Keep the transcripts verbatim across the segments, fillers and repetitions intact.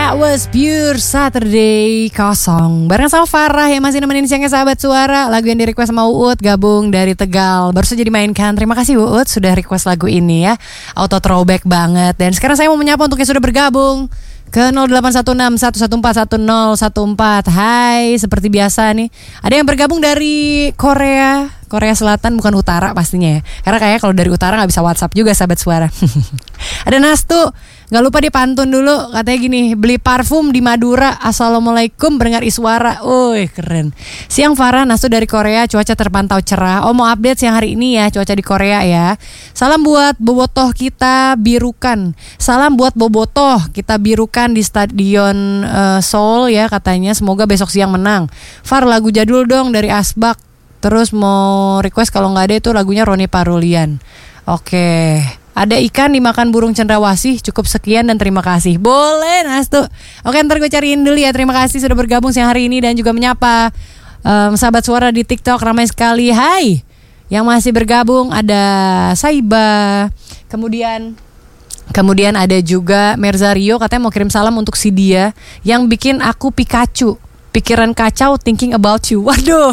That was Pure Saturday kosong. Bareng sama Farah yang masih nemenin siangnya sahabat suara. Lagu yang di request sama Uut gabung dari Tegal. Baru saja dimainkan. Terima kasih Uut sudah request lagu ini ya. Auto throwback banget. Dan sekarang saya mau menyapa untuk yang sudah bergabung ke nol delapan satu enam satu satu empat satu nol satu empat. Hai, seperti biasa nih. Ada yang bergabung dari Korea Korea Selatan, bukan utara pastinya ya. Karena kayaknya kalau dari utara gak bisa WhatsApp juga sahabat suara. Ada Nastu, gak lupa dipantun dulu. Katanya gini, beli parfum di Madura. Assalamualaikum mendengar iswara. Wih keren. Siang Farah, Nastu dari Korea. Cuaca terpantau cerah. Oh mau update siang hari ini ya, cuaca di Korea ya. Salam buat bobotoh kita birukan. Salam buat bobotoh kita birukan di Stadion uh, Seoul ya katanya. Semoga besok siang menang. Far, lagu jadul dong dari Asbak. Terus mau request kalau nggak ada itu lagunya Roni Parulian. Oke, ada ikan dimakan burung cendrawasih. Cukup sekian dan terima kasih. Boleh Nastu. Oke, ntar gue cariin dulu ya. Terima kasih sudah bergabung siang hari ini dan juga menyapa um, sahabat suara di TikTok ramai sekali. Hai, yang masih bergabung ada Saiba. Kemudian kemudian ada juga Merzario katanya mau kirim salam untuk si dia yang bikin aku Pikachu. Pikiran kacau thinking about you. Waduh.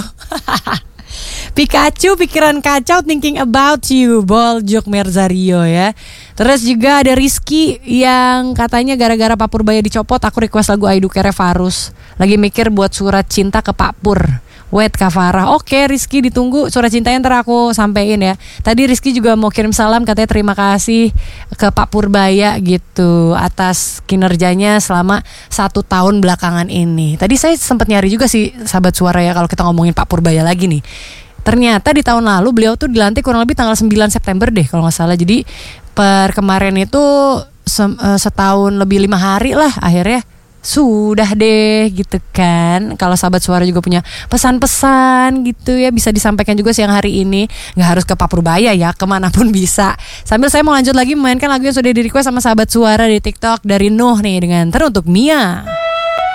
Pikachu pikiran kacau thinking about you. Boljuk Merzario ya. Terus juga ada Rizky yang katanya gara-gara Pak Purbaya dicopot aku request lagu Aidu Kere Farus. Lagi mikir buat surat cinta ke Pak Pur. Wait Kak Farah. Oke Rizky ditunggu surat cintanya ntar aku sampein ya. Tadi Rizky juga mau kirim salam katanya terima kasih ke Pak Purbaya gitu atas kinerjanya selama satu tahun belakangan ini. Tadi saya sempat nyari juga sih sahabat suara ya kalau kita ngomongin Pak Purbaya lagi nih. Ternyata di tahun lalu beliau tuh dilantik kurang lebih tanggal sembilan September deh kalau gak salah. Jadi per kemarin itu setahun lebih lima hari lah akhirnya sudah deh gitu kan. Kalau sahabat suara juga punya pesan-pesan gitu ya bisa disampaikan juga siang hari ini. Gak harus ke Pak Purbaya ya, kemanapun bisa. Sambil saya mau lanjut lagi memainkan lagu yang sudah di request sama sahabat suara di TikTok dari Nuh nih dengan Teruntuk Mia.